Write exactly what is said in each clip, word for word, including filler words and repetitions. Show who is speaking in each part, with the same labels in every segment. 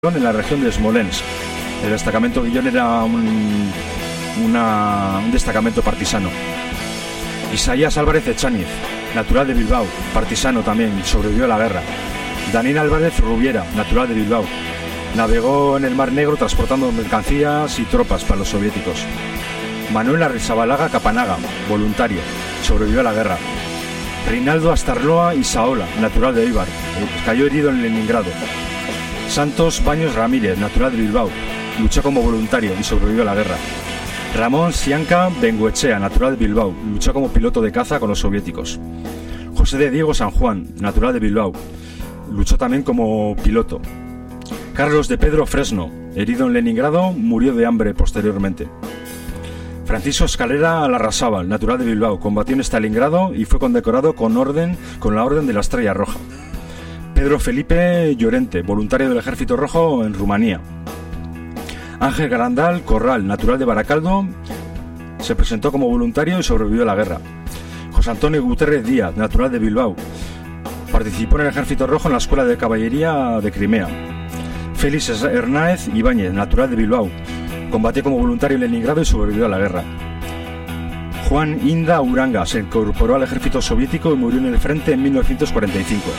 Speaker 1: en la región de Smolensk. El destacamento Guillón era un, una, un destacamento partisano. Isaías Álvarez Echaniz, natural de Bilbao, partisano también, sobrevivió a la guerra. Daniel Álvarez Rubiera, natural de Bilbao, navegó en el Mar Negro transportando mercancías y tropas para los soviéticos. Manuel Arrizabalaga Capanaga, voluntario, sobrevivió a la guerra. Reinaldo Astarloa Isaola, natural de Eibar, cayó herido en Leningrado. Santos Baños Ramírez, natural de Bilbao, luchó como voluntario y sobrevivió a la guerra. Ramón Sianca Benguechea, natural de Bilbao, luchó como piloto de caza con los soviéticos. José de Diego San Juan, natural de Bilbao, luchó también como piloto. Carlos de Pedro Fresno, herido en Leningrado, murió de hambre posteriormente. Francisco Escalera Larrazábal, natural de Bilbao, combatió en Stalingrado y fue condecorado con orden con la Orden de la Estrella Roja. Pedro Felipe Llorente, voluntario del Ejército Rojo en Rumanía. Ángel Garandal Corral, natural de Baracaldo, se presentó como voluntario y sobrevivió a la guerra. José Antonio Gutiérrez Díaz, natural de Bilbao, participó en el Ejército Rojo en la Escuela de Caballería de Crimea. Félix Hernández Ibáñez, natural de Bilbao, combatió como voluntario en Leningrado y sobrevivió a la guerra. Juan Inda Uranga se incorporó al ejército soviético y murió en el frente en mil novecientos cuarenta y cinco.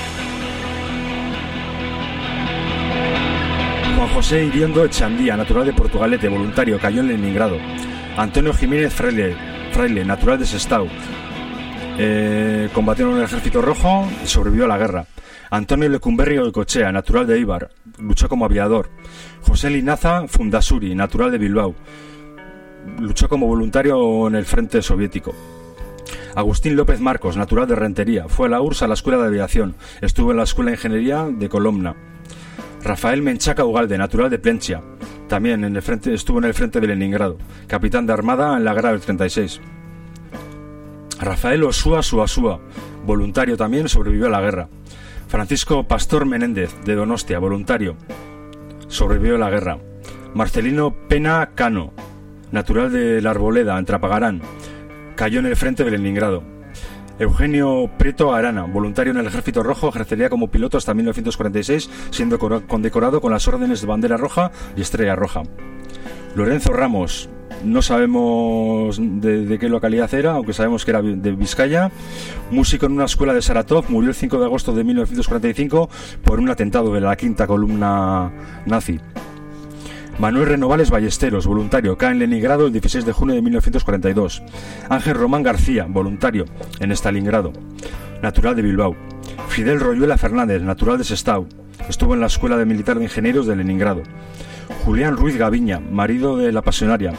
Speaker 1: Juan José Iriondo Echandía, natural de Portugalete, voluntario, cayó en Leningrado. Antonio Jiménez Fraile, Fraile natural de Sestao, eh, combatió en el ejército rojo y sobrevivió a la guerra. Antonio Lecumberri Oicochea, natural de Eibar, luchó como aviador. José Linaza Fundasuri, natural de Bilbao, luchó como voluntario en el frente soviético. Agustín López Marcos, natural de Rentería, fue a la U R S S a la Escuela de Aviación, estuvo en la Escuela de Ingeniería de Colomna. Rafael Menchaca Ugalde, natural de Plentzia, también en el frente, estuvo en el frente de Leningrado, capitán de armada en la guerra del treinta y seis. Rafael Osúa Suasúa, voluntario también, sobrevivió a la guerra. Francisco Pastor Menéndez, de Donostia, voluntario, sobrevivió a la guerra. Marcelino Pena Cano, natural de La Arboleda, en Trapagarán, cayó en el frente de Leningrado. Eugenio Prieto Arana, voluntario en el Ejército Rojo, ejercería como piloto hasta mil novecientos cuarenta y seis, siendo condecorado con las órdenes de Bandera Roja y Estrella Roja. Lorenzo Ramos, no sabemos de, de qué localidad era, aunque sabemos que era de Vizcaya, músico en una escuela de Saratov, murió el cinco de agosto de mil novecientos cuarenta y cinco por un atentado de la quinta columna nazi. Manuel Renovales Ballesteros, voluntario, cae en Leningrado el dieciséis de junio de mil novecientos cuarenta y dos. Ángel Román García, voluntario, en Stalingrado, natural de Bilbao. Fidel Royuela Fernández, natural de Sestao, estuvo en la Escuela de Militar de Ingenieros de Leningrado. Julián Ruiz Gaviña, marido de la Pasionaria,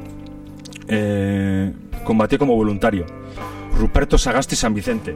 Speaker 1: eh, combatió como voluntario. Ruperto Sagasti San Vicente,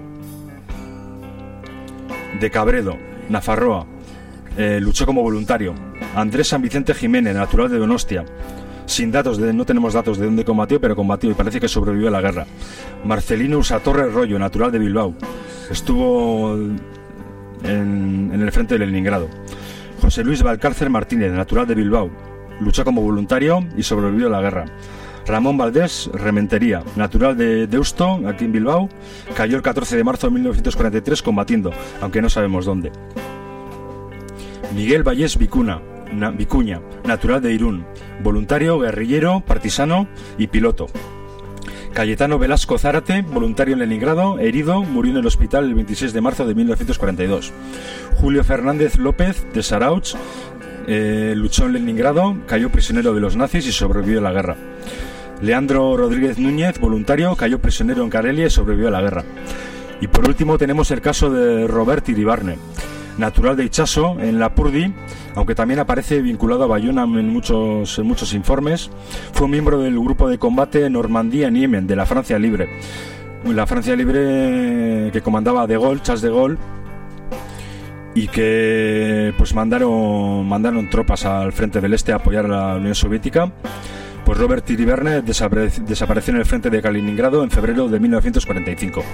Speaker 1: de Cabredo, Nafarroa, eh, luchó como voluntario. Andrés San Vicente Jiménez, natural de Donostia, sin datos, de, no tenemos datos de dónde combatió, pero combatió y parece que sobrevivió a la guerra. Marcelino Usatorre Rollo, natural de Bilbao, estuvo en, en el frente de Leningrado. José Luis Valcárcel Martínez, natural de Bilbao, luchó como voluntario y sobrevivió a la guerra. Ramón Valdés Rementería, natural de Deusto, aquí en Bilbao, cayó el catorce de marzo de mil novecientos cuarenta y tres combatiendo, aunque no sabemos dónde. Miguel Vallés Vicuna, na, Vicuña, natural de Irún, voluntario, guerrillero, partisano y piloto. Cayetano Velasco Zárate, voluntario en Leningrado, herido, murió en el hospital el veintiséis de marzo de mil novecientos cuarenta y dos. Julio Fernández López de Sarauch, eh, luchó en Leningrado, cayó prisionero de los nazis y sobrevivió a la guerra. Leandro Rodríguez Núñez, voluntario, cayó prisionero en Karelia y sobrevivió a la guerra. Y por último tenemos el caso de Robert Iribarne, natural de Itxaso, en Lapurdi, aunque también aparece vinculado a Bayona en muchos, en muchos informes. Fue miembro del grupo de combate Normandía en Yemen, de la Francia Libre. La Francia Libre que comandaba de Gaulle, Charles de Gaulle, y que pues mandaron, mandaron tropas al frente del este a apoyar a la Unión Soviética. Pues Robert Iribarne desapare- desapareció en el frente de Kaliningrado en febrero de mil novecientos cuarenta y cinco.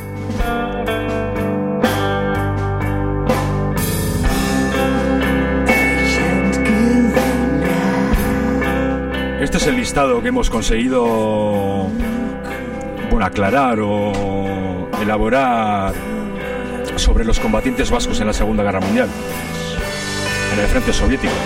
Speaker 1: Este es el listado que hemos conseguido, bueno, aclarar o elaborar sobre los combatientes vascos en la Segunda Guerra Mundial. en el frente soviético.